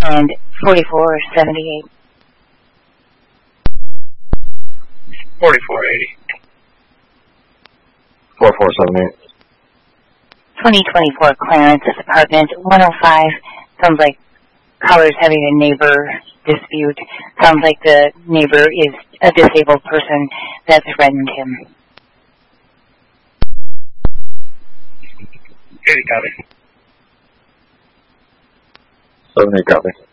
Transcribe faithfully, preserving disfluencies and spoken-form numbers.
and forty-four seventy-eight. forty-four eighty. four four seven eight. twenty twenty-four Clarence's apartment, one oh five. Sounds like caller's having a neighbor dispute. Sounds like the neighbor is a disabled person that threatened him. eighty copy. seven eight copy.